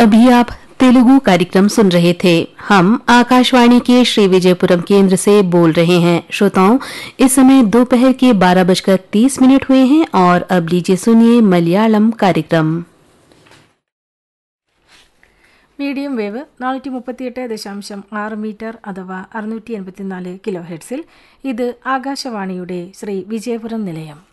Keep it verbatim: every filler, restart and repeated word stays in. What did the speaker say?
अभी आप तेलुगु कार्यक्रम सुन रहे थे। हम आकाशवाणी के श्री विजयपुरम केंद्र से बोल रहे हैं। श्रोताओं, इस समय दोपहर के बारह बजकर तीस मिनट हुए हैं और अब लीजिए सुनिए मलयालम कार्यक्रम। മീഡിയം വേവ് നാനൂറ്റി മുപ്പത്തിയെട്ട് ദശാംശം ആറ് മീറ്റർ അഥവാ അറുന്നൂറ്റി എൺപത്തിനാല് കിലോ ഹെഡ്സിൽ ഇത് ആകാശവാണിയുടെ ശ്രീ വിജയപുരം നിലയം.